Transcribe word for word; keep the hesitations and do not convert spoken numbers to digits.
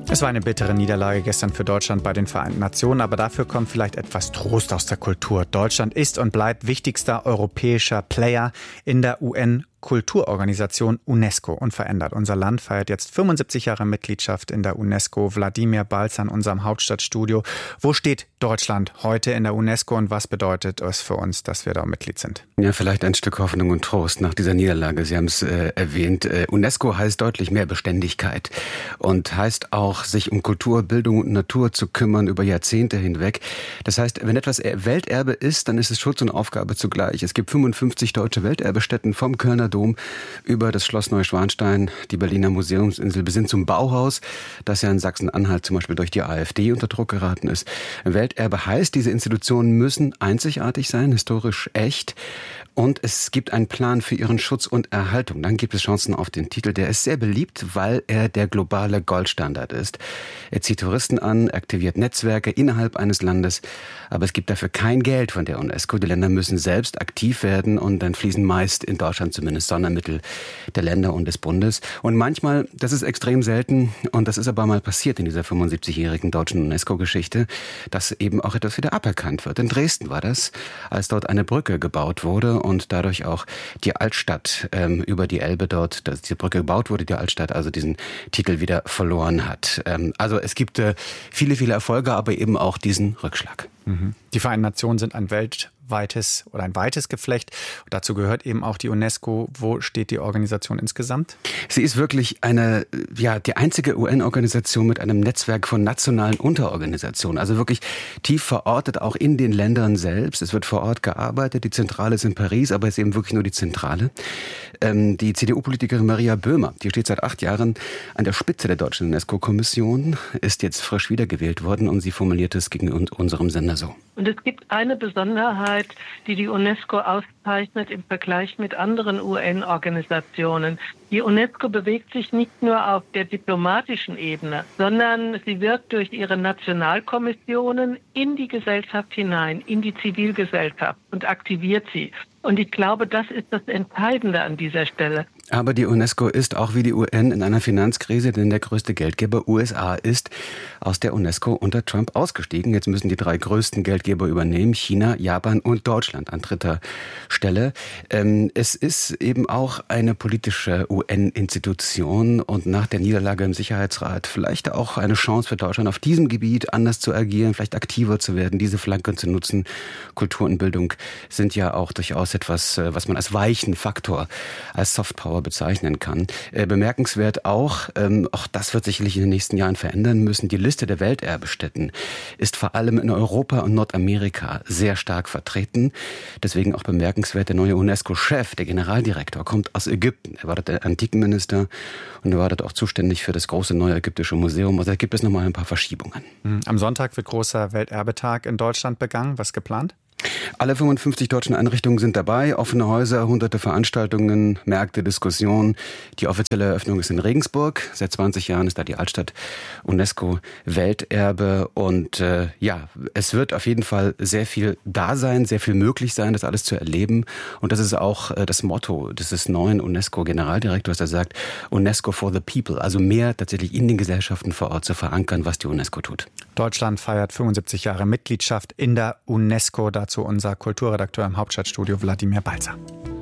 Es war eine bittere Niederlage gestern für Deutschland bei den Vereinten Nationen, aber dafür kommt vielleicht etwas Trost aus der Kultur. Deutschland ist und bleibt wichtigster europäischer Player in der U N-Kulturorganisation UNESCO unverändert. Unser Land feiert jetzt fünfundsiebzig Jahre Mitgliedschaft in der UNESCO. Wladimir Balzer in unserem Hauptstadtstudio. Wo steht Deutschland heute in der UNESCO und was bedeutet es für uns, dass wir da Mitglied sind? Ja, vielleicht ein Stück Hoffnung und Trost nach dieser Niederlage. Sie haben es äh, erwähnt. Äh, UNESCO heißt deutlich mehr Beständigkeit und heißt auch, sich um Kultur, Bildung und Natur zu kümmern über Jahrzehnte hinweg. Das heißt, wenn etwas Welterbe ist, dann ist es Schutz und Aufgabe zugleich. Es gibt fünfundfünfzig deutsche Welterbestätten vom Kölner Dom über das Schloss Neuschwanstein, die Berliner Museumsinsel bis hin zum Bauhaus, das ja in Sachsen-Anhalt zum Beispiel durch die AfD unter Druck geraten ist. Welterbe heißt, diese Institutionen müssen einzigartig sein, historisch echt. Und es gibt einen Plan für ihren Schutz und Erhaltung. Dann gibt es Chancen auf den Titel. Der ist sehr beliebt, weil er der globale Goldstandard ist. Er zieht Touristen an, aktiviert Netzwerke innerhalb eines Landes. Aber es gibt dafür kein Geld von der UNESCO. Die Länder müssen selbst aktiv werden und dann fließen meist in Deutschland zumindest Sondermittel der Länder und des Bundes. Und manchmal, das ist extrem selten und das ist aber mal passiert in dieser fünfundsiebzigjährigen deutschen UNESCO-Geschichte, dass eben auch etwas wieder aberkannt wird. In Dresden war das, als dort eine Brücke gebaut wurde und dadurch auch die Altstadt ähm, über die Elbe dort, dass die Brücke gebaut wurde, die Altstadt also diesen Titel wieder verloren hat. Ähm, also es gibt äh, viele, viele Erfolge, aber eben auch diesen Rückschlag. Mhm. Die Vereinten Nationen sind ein weltweites oder ein weites Geflecht. Und dazu gehört eben auch die UNESCO. Wo steht die Organisation insgesamt? Sie ist wirklich eine, ja, die einzige U N-Organisation mit einem Netzwerk von nationalen Unterorganisationen. Also wirklich tief verortet, auch in den Ländern selbst. Es wird vor Ort gearbeitet. Die Zentrale ist in Paris, aber es ist eben wirklich nur die Zentrale. Ähm, die C D U-Politikerin Maria Böhmer, die steht seit acht Jahren an der Spitze der deutschen UNESCO-Kommission, ist jetzt frisch wiedergewählt worden und sie formuliert es gegen unserem Sender so. Und es gibt eine Besonderheit, die die UNESCO auszeichnet im Vergleich mit anderen U N-Organisationen. Die UNESCO bewegt sich nicht nur auf der diplomatischen Ebene, sondern sie wirkt durch ihre Nationalkommissionen in die Gesellschaft hinein, in die Zivilgesellschaft und aktiviert sie. Und ich glaube, das ist das Entscheidende an dieser Stelle. Aber die UNESCO ist auch wie die U N in einer Finanzkrise, denn der größte Geldgeber U S A ist aus der UNESCO unter Trump ausgestiegen. Jetzt müssen die drei größten Geldgeber übernehmen, China, Japan und Deutschland an dritter Stelle. Ähm, es ist eben auch eine politische U N-Institution und nach der Niederlage im Sicherheitsrat vielleicht auch eine Chance für Deutschland, auf diesem Gebiet anders zu agieren, vielleicht aktiver zu werden, diese Flanke zu nutzen. Kultur und Bildung sind ja auch durchaus etwas, was man als weichen Faktor, als Softpower bezeichnen kann. Äh, bemerkenswert auch, ähm, auch das wird sicherlich in den nächsten Jahren verändern müssen, die Liste der Welterbestätten ist vor allem in Europa und Nordamerika sehr stark vertreten. Deswegen auch bemerkenswert, der neue UNESCO-Chef, der Generaldirektor, kommt aus Ägypten. Er war dort der Antikenminister und er war dort auch zuständig für das große neue ägyptische Museum. Also da gibt es nochmal ein paar Verschiebungen. Am Sonntag wird großer Welterbetag in Deutschland begangen. Was ist geplant? Alle fünfundfünfzig deutschen Einrichtungen sind dabei. Offene Häuser, hunderte Veranstaltungen, Märkte, Diskussionen. Die offizielle Eröffnung ist in Regensburg. Seit zwanzig Jahren ist da die Altstadt UNESCO-Welterbe. Und äh, ja, es wird auf jeden Fall sehr viel da sein, sehr viel möglich sein, das alles zu erleben. Und das ist auch äh, das Motto des neuen UNESCO-Generaldirektors, der sagt, UNESCO for the people. Also mehr tatsächlich in den Gesellschaften vor Ort zu verankern, was die UNESCO tut. Deutschland feiert fünfundsiebzig Jahre Mitgliedschaft in der UNESCO. Dazu unser Kulturredakteur im Hauptstadtstudio Wladimir Balzer.